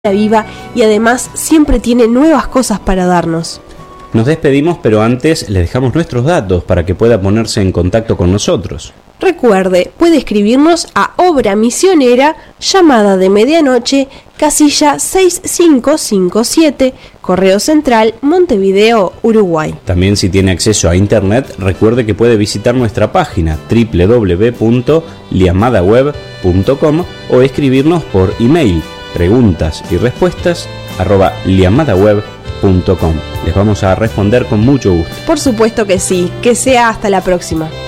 viva y además siempre tiene nuevas cosas para darnos. Nos despedimos, pero antes le dejamos nuestros datos para que pueda ponerse en contacto con nosotros. Recuerde, puede escribirnos a Obra Misionera, llamada de medianoche, casilla 6557, Correo Central, Montevideo, Uruguay. También, si tiene acceso a internet, recuerde que puede visitar nuestra página www.liamadaweb.com o escribirnos por email preguntas y respuestas @liamadaweb.com. Les vamos a responder con mucho gusto. Por supuesto que sí, que sea hasta la próxima.